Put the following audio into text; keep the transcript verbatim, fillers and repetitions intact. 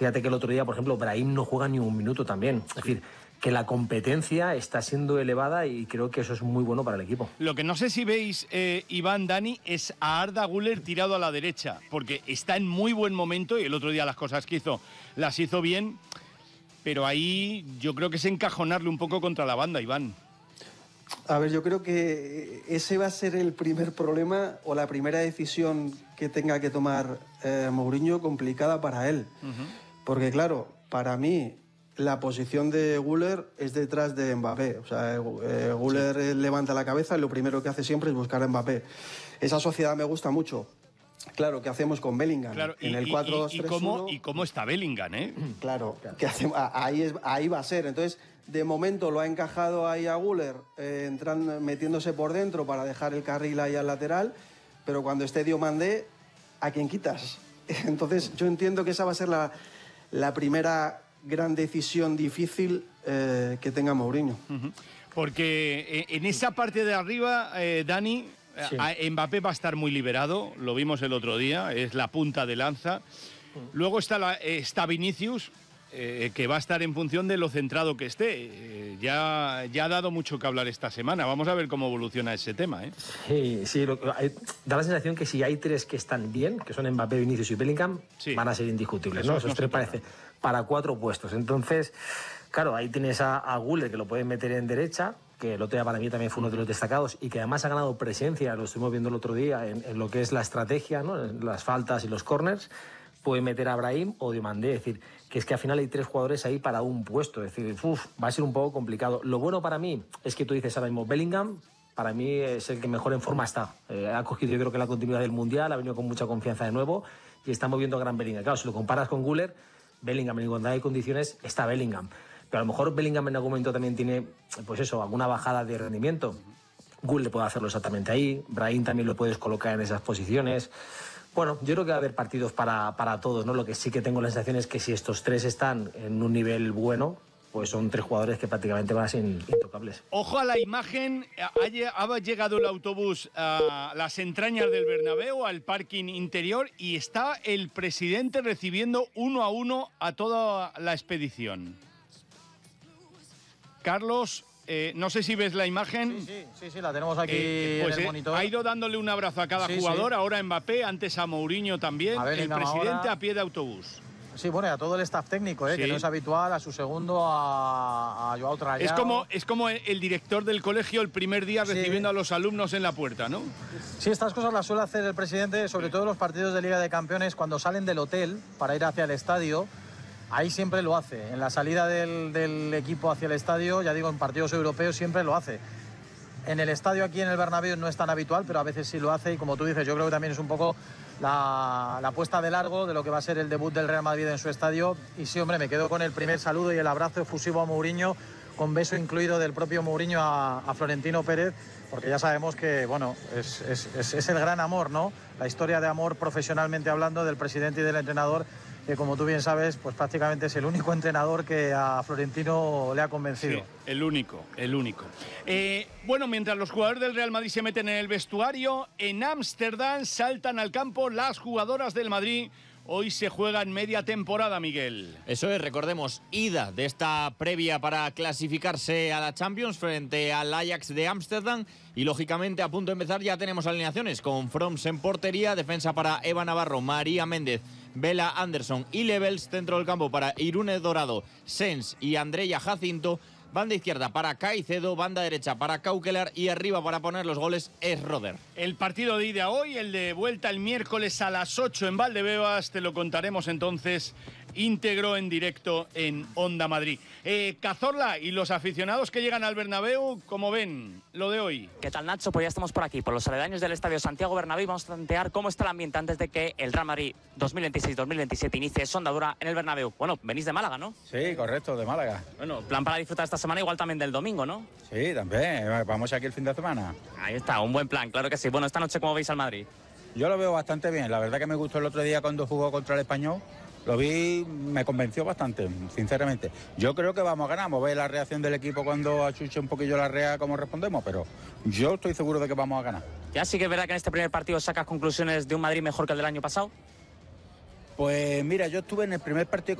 Fíjate que el otro día, por ejemplo, Brahim no juega ni un minuto también. Es decir, que la competencia está siendo elevada y creo que eso es muy bueno para el equipo. Lo que no sé si veis, eh, Iván, Dani, es a Arda Güler tirado a la derecha, porque está en muy buen momento y el otro día las cosas que hizo las hizo bien, pero ahí yo creo que es encajonarle un poco contra la banda, Iván. A ver, yo creo que ese va a ser el primer problema o la primera decisión que tenga que tomar eh, Mourinho complicada para él. Uh-huh. Porque claro, para mí la posición de Güler es detrás de Mbappé. O sea, eh, Güler sí. levanta la cabeza y lo primero que hace siempre es buscar a Mbappé. Esa sociedad me gusta mucho. Claro, ¿qué hacemos con Bellingham? Claro, en y, el cuatro dos y, y, tres cómo, uno... ¿Y cómo está Bellingham, eh? Claro, ¿qué hacemos? Ahí, es, ahí va a ser. Entonces, de momento lo ha encajado ahí a Güler, eh, entrando, metiéndose por dentro para dejar el carril ahí al lateral, pero cuando esté Diomandé, ¿a quién quitas? Entonces, yo entiendo que esa va a ser la, la primera gran decisión difícil eh, que tenga Mourinho. Uh-huh. Porque en esa parte de arriba, eh, Dani... Sí. Mbappé va a estar muy liberado, lo vimos el otro día, es la punta de lanza. Luego está, la, está Vinicius, eh, que va a estar en función de lo centrado que esté. Eh, ya, ya ha dado mucho que hablar esta semana. Vamos a ver cómo evoluciona ese tema, ¿eh? Sí, sí, lo, hay, da la sensación que si hay tres que están bien, que son Mbappé, Vinicius y Bellingham, sí. van a ser indiscutibles, ¿no? Esos no tres parece para cuatro puestos. Entonces, claro, ahí tienes a, a Güler, que lo pueden meter en derecha, que el otro día para mí también fue uno de los destacados y que además ha ganado presencia, lo estuvimos viendo el otro día, en, en lo que es la estrategia, ¿no? En las faltas y los corners. Puede meter a Brahim o Diomandé, es decir, que es que al final hay tres jugadores ahí para un puesto, es decir, uf, va a ser un poco complicado. Lo bueno para mí es que tú dices ahora mismo Bellingham, para mí es el que mejor en forma está. Eh, ha cogido yo creo que la continuidad del Mundial, ha venido con mucha confianza de nuevo y está moviendo a gran Bellingham. Claro, si lo comparas con Güler, Bellingham en igualdad de condiciones está Bellingham. Pero a lo mejor Bellingham en algún momento también tiene, pues eso, alguna bajada de rendimiento. Güler puede hacerlo exactamente ahí, Brahim también lo puedes colocar en esas posiciones. Bueno, yo creo que va a haber partidos para, para todos, ¿no? Lo que sí que tengo la sensación es que si estos tres están en un nivel bueno, pues son tres jugadores que prácticamente van a ser intocables. Ojo a la imagen, ha llegado el autobús a las entrañas del Bernabéu, al parking interior, y está el presidente recibiendo uno a uno a toda la expedición. Carlos, eh, no sé si ves la imagen. Sí, sí, sí, sí la tenemos aquí eh, pues, en el monitor. Ha ido dándole un abrazo a cada sí, jugador, sí. ahora a Mbappé, antes a Mourinho también, a el presidente ahora a pie de autobús. Sí, bueno, y a todo el staff técnico, ¿eh? Sí. Que no es habitual, a su segundo, a, a Joao Trallao. Es como, es como el director del colegio el primer día sí. recibiendo a los alumnos en la puerta, ¿no? Sí, estas cosas las suele hacer el presidente, sobre todo en los partidos de Liga de Campeones, cuando salen del hotel para ir hacia el estadio. Ahí siempre lo hace, en la salida del, del equipo hacia el estadio, ya digo, en partidos europeos siempre lo hace. En el estadio aquí en el Bernabéu no es tan habitual, pero a veces sí lo hace y como tú dices, yo creo que también es un poco la, la puesta de largo de lo que va a ser el debut del Real Madrid en su estadio. Y sí, hombre, me quedo con el primer saludo y el abrazo efusivo a Mourinho, con beso incluido del propio Mourinho a, a Florentino Pérez, porque ya sabemos que, bueno, es, es, es, es el gran amor, ¿no? La historia de amor profesionalmente hablando del presidente y del entrenador, que como tú bien sabes, pues prácticamente es el único entrenador que a Florentino le ha convencido. Sí, el único, el único. Eh, bueno, mientras los jugadores del Real Madrid se meten en el vestuario, en Ámsterdam saltan al campo las jugadoras del Madrid. Hoy se juega en media temporada, Miguel. Eso es, recordemos, ida de esta previa para clasificarse a la Champions frente al Ajax de Ámsterdam. Y lógicamente a punto de empezar ya tenemos alineaciones con Froms en portería, defensa para Eva Navarro, María Méndez, Bella Anderson y Levels, centro del campo para Irune Dorado, Sens y Andrea Jacinto, banda izquierda para Caicedo, banda derecha para Cauquelar y arriba para poner los goles es Roder. El partido de ida hoy, el de vuelta el miércoles a las ocho en Valdebebas, te lo contaremos entonces íntegro en directo en Onda Madrid. Eh, Cazorla y los aficionados que llegan al Bernabéu, ¿cómo ven lo de hoy? ¿Qué tal, Nacho? Pues ya estamos por aquí, por los aledaños del Estadio Santiago Bernabéu. Vamos a tantear cómo está el ambiente antes de que el Real Madrid dos mil veintiséis dos mil veintisiete inicie su andadura en el Bernabéu. Bueno, venís de Málaga, ¿no? Sí, correcto, de Málaga. Bueno, plan para disfrutar esta semana, igual también del domingo, ¿no? Sí, también. Vamos aquí el fin de semana. Ahí está, un buen plan, claro que sí. Bueno, esta noche, ¿cómo veis al Madrid? Yo lo veo bastante bien. La verdad que me gustó el otro día cuando jugó contra el Español. Lo vi, me convenció bastante, sinceramente. Yo creo que vamos a ganar. Vamos a ver la reacción del equipo cuando achuche un poquillo la rea, cómo respondemos, pero yo estoy seguro de que vamos a ganar. ¿Ya sí que es verdad que en este primer partido sacas conclusiones de un Madrid mejor que el del año pasado? Pues mira, yo estuve en el primer partido